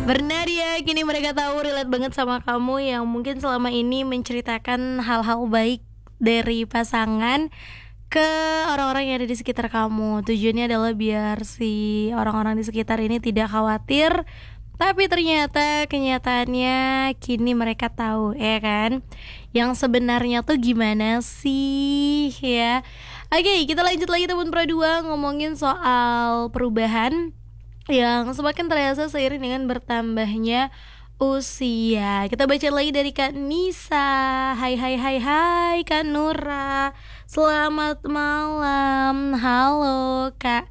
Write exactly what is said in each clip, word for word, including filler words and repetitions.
Bernadia, kini mereka tahu relate banget sama kamu yang mungkin selama ini menceritakan hal-hal baik dari pasangan ke orang-orang yang ada di sekitar kamu. Tujuannya adalah biar si orang-orang di sekitar ini tidak khawatir. Tapi ternyata kenyataannya kini mereka tahu, ya kan? Yang sebenarnya tuh gimana sih, ya? Oke, kita lanjut lagi teman Pro dua ngomongin soal perubahan yang semakin terasa seiring dengan bertambahnya usia. Kita baca lagi dari Kak Nisa. Hai hai hai hai Kak Nura. Selamat malam. Halo Kak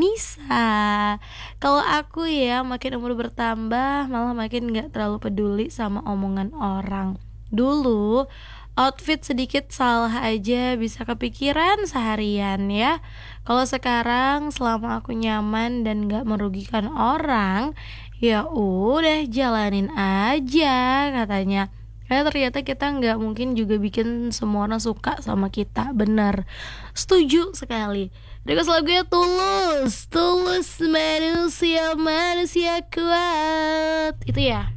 Nisa. Kalau aku ya makin umur bertambah malah makin gak terlalu peduli sama omongan orang. Dulu outfit sedikit salah aja bisa kepikiran seharian ya. Kalau sekarang selama aku nyaman dan gak merugikan orang, ya udah jalanin aja katanya. Karena ternyata kita gak mungkin juga bikin semua orang suka sama kita. Bener, setuju sekali. Request lagunya Tulus. Tulus manusia, manusia kuat. Itu ya.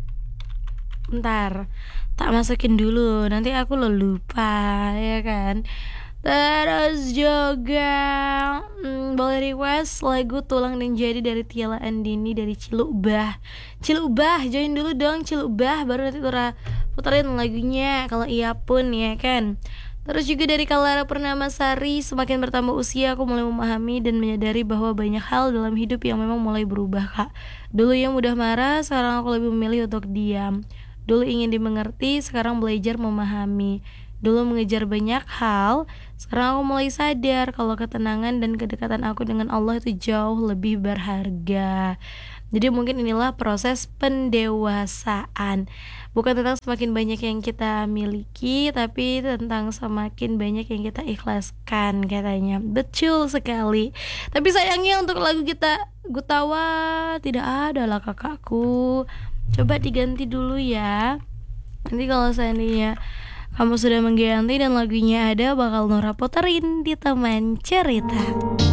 Bentar, tak masukin dulu, nanti aku lo lupa, ya kan. Terus juga hmm, boleh request lagu Tulang dan Jadi dari Tiala Andini dari Cilubah. Cilubah, join dulu dong Cilubah, baru nanti Tura puterin lagunya kalau iya pun, ya kan. Terus juga dari Kalara Purnamasari, semakin bertambah usia aku mulai memahami dan menyadari bahwa banyak hal dalam hidup yang memang mulai berubah, Kak. Dulu yang mudah marah, sekarang aku lebih memilih untuk diam. Dulu ingin dimengerti, sekarang belajar memahami. Dulu mengejar banyak hal, sekarang aku mulai sadar kalau ketenangan dan kedekatan aku dengan Allah itu jauh lebih berharga. Jadi mungkin inilah proses pendewasaan. Bukan tentang semakin banyak yang kita miliki, tapi tentang semakin banyak yang kita ikhlaskan katanya. Betul sekali. Tapi sayangnya untuk lagu kita Gutawa tidak ada lah kakakku. Coba diganti dulu ya. Nanti kalau seandainya kamu sudah mengganti dan lagunya ada, bakal Nora puterin di teman cerita.